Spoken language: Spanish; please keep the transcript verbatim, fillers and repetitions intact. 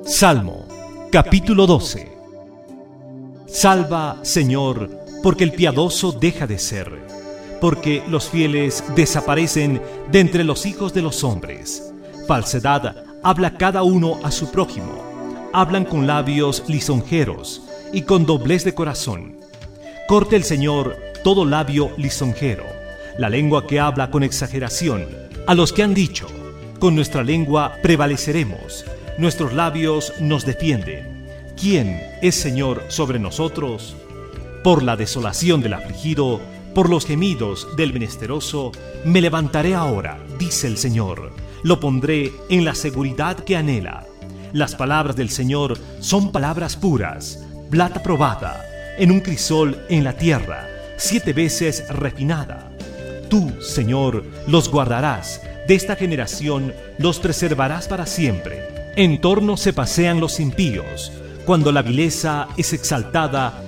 Salmo, capítulo doce. Salva, Señor, porque el piadoso deja de ser, porque los fieles desaparecen de entre los hijos de los hombres. Falsedad habla cada uno a su prójimo, hablan con labios lisonjeros y con doblez de corazón. Corte el Señor todo labio lisonjero, la lengua que habla con exageración. A los que han dicho, con nuestra lengua prevaleceremos, nuestros labios nos defienden. ¿Quién es Señor sobre nosotros? Por la desolación del afligido, por los gemidos del menesteroso, me levantaré ahora, dice el Señor. Lo pondré en la seguridad que anhela. Las palabras del Señor son palabras puras, plata probada, en un crisol en la tierra, siete veces refinada. Tú, Señor, los guardarás, de esta generación los preservarás para siempre. En torno se pasean los impíos, cuando la vileza es exaltada